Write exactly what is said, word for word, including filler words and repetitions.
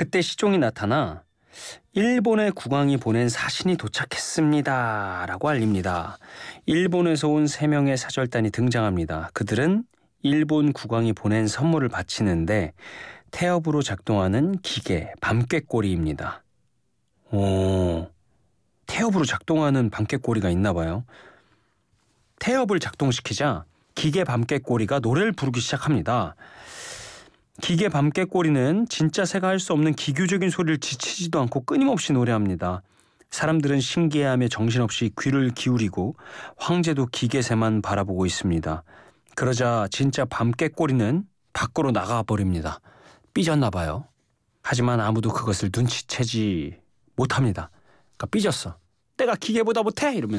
그때 시종이 나타나 일본의 국왕이 보낸 사신이 도착했습니다 라고 알립니다. 일본에서 온 세 명의 사절단이 등장합니다. 그들은 일본 국왕이 보낸 선물을 바치는데 태엽으로 작동하는 기계 밤꾀꼬리입니다. 오, 태엽으로 작동하는 밤꾀꼬리가 있나 봐요. 태엽을 작동시키자 기계 밤꾀꼬리가 노래를 부르기 시작합니다. 기계 밤꾀꼬리는 진짜 새가 할 수 없는 기교적인 소리를 지치지도 않고 끊임없이 노래합니다. 사람들은 신기해하며 정신없이 귀를 기울이고 황제도 기계새만 바라보고 있습니다. 그러자 진짜 밤꾀꼬리는 밖으로 나가버립니다. 삐졌나 봐요. 하지만 아무도 그것을 눈치채지 못합니다. 그러니까 삐졌어. 내가 기계보다 못해! 이러면서.